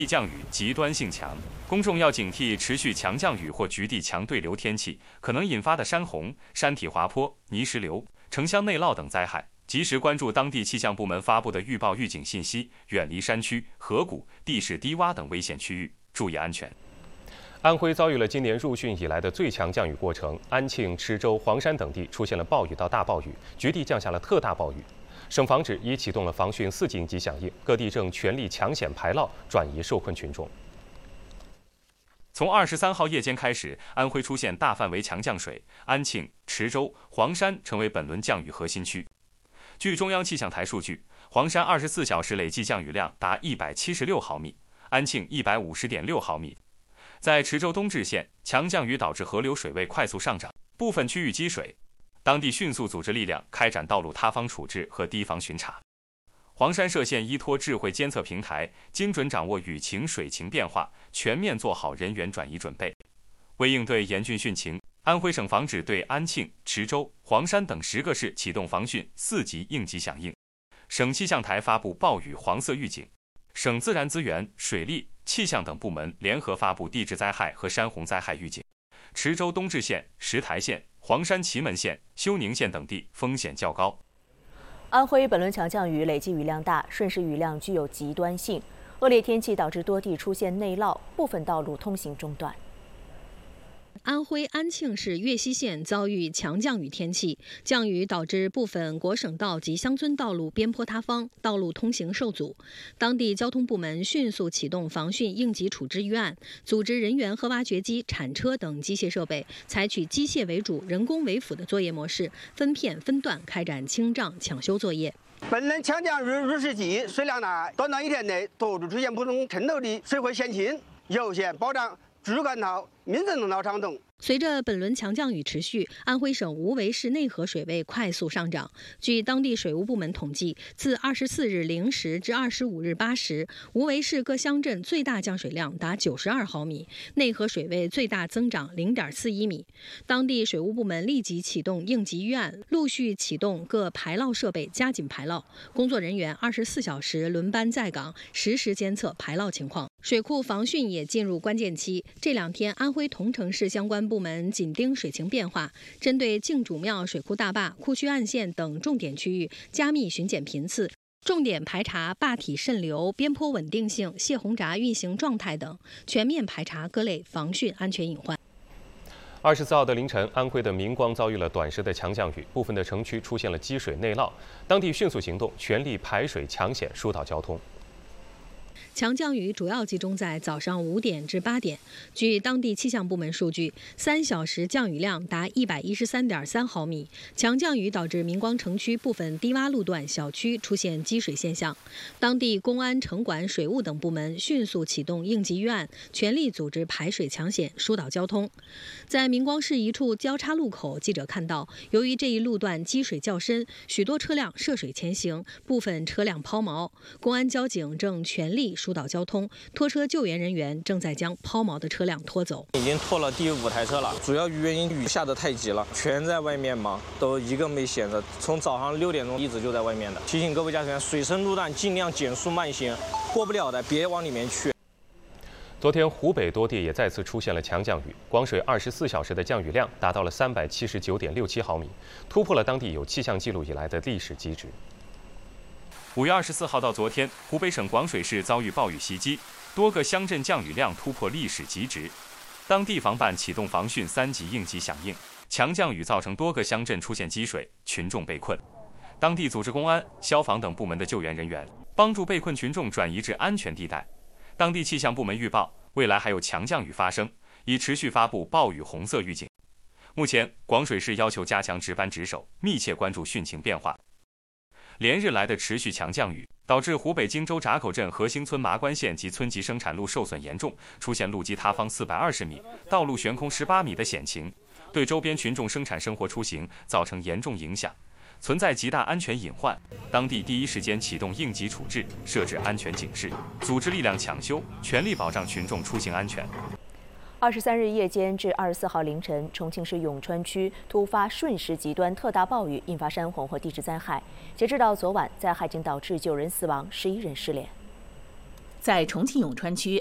降雨极端性强，公众要警惕持续强降雨或局地强对流天气可能引发的山洪、山体滑坡、泥石流、城乡内涝等灾害，及时关注当地气象部门发布的预报预警信息，远离山区、河谷、地势低洼等危险区域，注意安全。 安徽遭遇了今年入汛以来的最强降雨过程，安庆、池州、黄山等地出现了暴雨到大暴雨，局地降下了特大暴雨。省防指已启动了防汛4级应急响应，各地正全力抢险排涝，转移受困群众。 从23号夜间开始，安徽出现大范围强降水，安庆、池州、黄山成为本轮降雨核心区。据中央气象台数据，黄山24小时累计降雨量达176毫米，安庆150.6毫米。在池州东至县，强降雨导致河流水位快速上涨，部分区域积水，当地迅速组织力量开展道路塌方处置和堤防巡查。黄山涉县依托智慧监测平台，精准掌握雨情水情变化，全面做好人员转移准备。为应对严峻汛情，安徽省防指对安庆、池州、黄山等10个市启动防汛4级应急响应。省气象台发布暴雨黄色预警，省自然资源、水利、气象等部门联合发布地质灾害和山洪灾害预警。池州东至县、石台县、黄山祁门县、休宁县等地风险较高。 安徽本轮强降雨累计雨量大，瞬时雨量具有极端性，恶劣天气导致多地出现内涝，部分道路通行中断。 安徽安庆市岳西县遭遇强降雨天气，降雨导致部分国省道及乡村道路边坡塌方，道路通行受阻。当地交通部门迅速启动防汛应急处置预案，组织人员和挖掘机、铲车等机械设备，采取机械为主、人工为辅的作业模式，分片分段开展清障抢修作业。 本轮强降雨入汛期水量大，短1天内多处出现普通程度的水位险情，优先保障支干道、民生道畅通。 随着本轮强降雨持续，安徽省无为市内河水位快速上涨。据当地水务部门统计，自24日0时至25日8时，无为市各乡镇最大降水量达92毫米，内河水位最大增长0.41米。当地水务部门立即启动应急预案，陆续启动各排涝设备，加紧排涝。工作人员24小时轮班在岗，实时监测排涝情况。水库防汛也进入关键期，这2天安徽桐城市相关部门紧盯水情变化，针对敬主庙水库大坝、库区岸线等重点区域加密巡检频次，重点排查坝体渗流、边坡稳定性、泄洪闸运行状态等，全面排查各类防汛安全隐患。 24号的凌晨，安徽的明光遭遇了短时的强降雨，部分的城区出现了积水内涝，当地迅速行动，全力排水抢险，疏导交通。 强降雨主要集中在早上5点至8点。据当地气象部门数据，3小时降雨量达113.3毫米。强降雨导致明光城区部分低洼路段小区出现积水现象，当地公安、城管、水务等部门迅速启动应急预案，全力组织排水抢险，疏导交通。在明光市一处交叉路口，记者看到，由于这一路段积水较深，许多车辆涉水前行，部分车辆抛锚。公安交警正全力疏导交通，拖车救援人员正在将抛锚的车辆拖走。 已经拖了第5台车了，主要原因雨下得太急了，全在外面忙，都一个没闲着，从早上6点钟一直就在外面的。提醒各位驾驶员，水深路段尽量减速慢行，过不了的别往里面去。 昨天，湖北多地也再次出现了强降雨，广水24小时的降雨量达到了379.67毫米，突破了当地有气象记录以来的历史极值。 5月24号到昨天，湖北省广水市遭遇暴雨袭击，多个乡镇降雨量突破历史极值。当地防办启动防汛3级应急响应，强降雨造成多个乡镇出现积水，群众被困。当地组织公安、消防等部门的救援人员，帮助被困群众转移至安全地带。当地气象部门预报，未来还有强降雨发生，已持续发布暴雨红色预警。目前，广水市要求加强值班值守，密切关注汛情变化。连日来的持续强降雨，导致湖北荆州闸口镇河兴村麻关县及村级生产路受损严重，出现路基塌方420米、道路悬空18米的险情，对周边群众生产生活出行造成严重影响，存在极大安全隐患。当地第一时间启动应急处置，设置安全警示，组织力量抢修，全力保障群众出行安全。 23日夜间至24号凌晨，重庆市永川区突发瞬时极端特大暴雨，引发山洪和地质灾害。截至到昨晚，灾害已经导致9人死亡，11人失联。 在重庆永川区